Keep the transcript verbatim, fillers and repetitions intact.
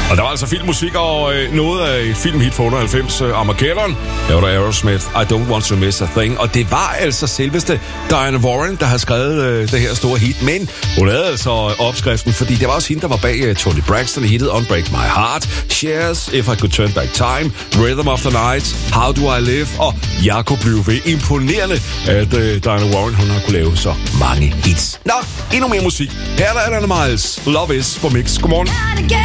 Og der var altså filmmusik og øh, noget af et filmhit for otteoghalvfems, øh, Armageddon. Der var der Aerosmith, I Don't Want To Miss A Thing. Og det var altså selveste Diana Warren, der har skrevet øh, det her store hit. Men hun havde altså opskriften, fordi det var også hende, der var bag øh, Toni Braxton i hittet Unbreak My Heart, Shares, If I Could Turn Back Time, Rhythm of the Night, How Do I Live, og jeg kunne blive ved. Imponerende, at øh, Diana Warren, hun har kunne lave så mange hits. Nå, endnu mere musik. Her er der Anna Miles. Love Is på Mix. Godmorgen.